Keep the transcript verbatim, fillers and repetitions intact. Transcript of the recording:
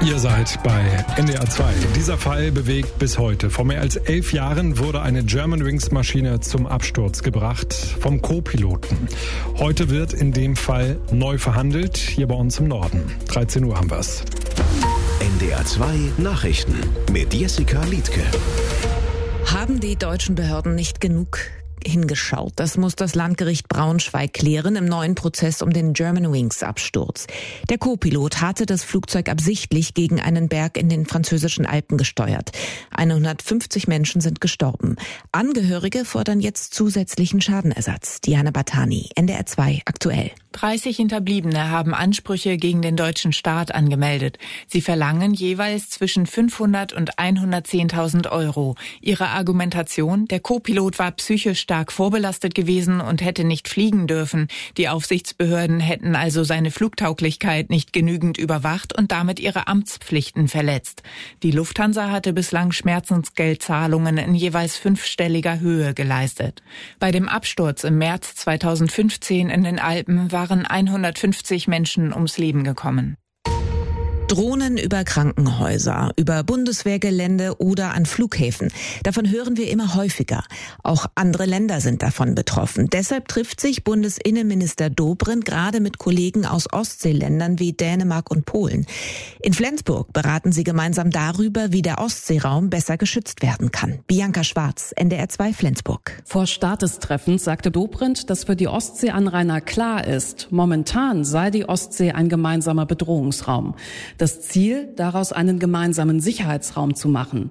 Ihr seid bei N D R zwei. Dieser Fall bewegt bis heute. Vor mehr als elf Jahren wurde eine Germanwings-Maschine zum Absturz gebracht vom Co-Piloten. Heute wird in dem Fall neu verhandelt, hier bei uns im Norden. dreizehn Uhr haben wir's. N D R zwei Nachrichten mit Jessica Liedtke. Haben die deutschen Behörden nicht genug hingeschaut? Das muss das Landgericht Braunschweig klären im neuen Prozess um den Germanwings-Absturz. Der Co-Pilot hatte das Flugzeug absichtlich gegen einen Berg in den französischen Alpen gesteuert. hundertfünfzig Menschen sind gestorben. Angehörige fordern jetzt zusätzlichen Schadenersatz. Diana Batani, N D R zwei aktuell. dreißig Hinterbliebene haben Ansprüche gegen den deutschen Staat angemeldet. Sie verlangen jeweils zwischen fünfhundert und hundertzehntausend Euro. Ihre Argumentation: Der Co-Pilot war psychisch stark vorbelastet gewesen und hätte nicht fliegen dürfen. Die Aufsichtsbehörden hätten also seine Flugtauglichkeit nicht genügend überwacht und damit ihre Amtspflichten verletzt. Die Lufthansa hatte bislang Schmerzensgeldzahlungen in jeweils fünfstelliger Höhe geleistet. Bei dem Absturz im März zweitausendfünfzehn in den Alpen waren hundertfünfzig Menschen ums Leben gekommen. Drohnen über Krankenhäuser, über Bundeswehrgelände oder an Flughäfen. Davon hören wir immer häufiger. Auch andere Länder sind davon betroffen. Deshalb trifft sich Bundesinnenminister Dobrindt gerade mit Kollegen aus Ostseeländern wie Dänemark und Polen. In Flensburg beraten sie gemeinsam darüber, wie der Ostseeraum besser geschützt werden kann. Bianca Schwarz, N D R zwei Flensburg. Vor Start des Treffens sagte Dobrindt, dass für die Ostseeanrainer klar ist, momentan sei die Ostsee ein gemeinsamer Bedrohungsraum. Das Ziel, daraus einen gemeinsamen Sicherheitsraum zu machen.